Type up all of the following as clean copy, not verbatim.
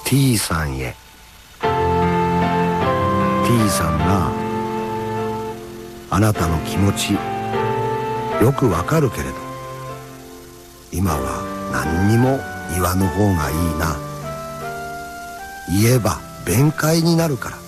T さんへ。 T さんな、あなたの気持ちよくわかるけれど、今は何にも言わぬ方がいいな。言えば弁解になるから。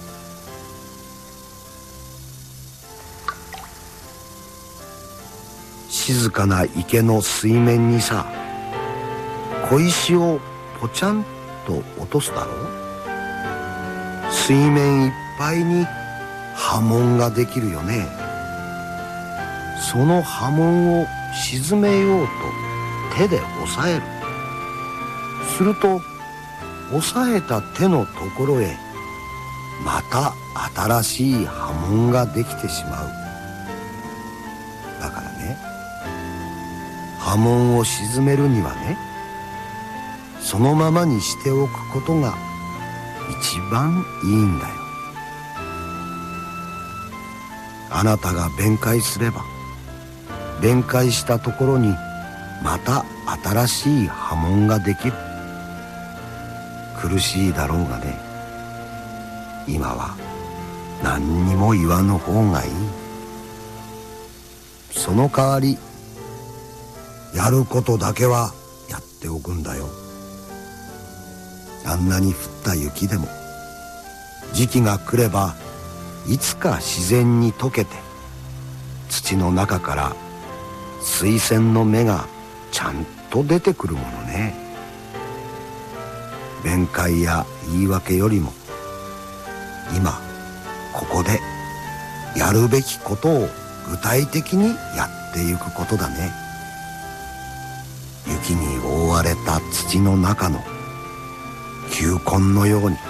静かな池の水面にさ、小石をポチャンと落とすだろう。水面いっぱいに波紋ができるよね。その波紋を沈めようと手で押さえる。すると押さえた手のところへまた新しい波紋ができてしまう。だからね、波紋を沈めるにはね、そのままにしておくことが一番いいんだよ。あなたが弁解すれば、弁解したところにまた新しい波紋ができる。苦しいだろうがね、今は何にも言わぬ方がいい。その代わりやることだけはやっておくんだよ。あんなに降った雪でも時期が来ればいつか自然に溶けて、土の中から水仙の芽がちゃんと出てくるものね。弁解や言い訳よりも今ここでやるべきことを具体的にやっていくことだね。雪に覆われた土の中の球根のように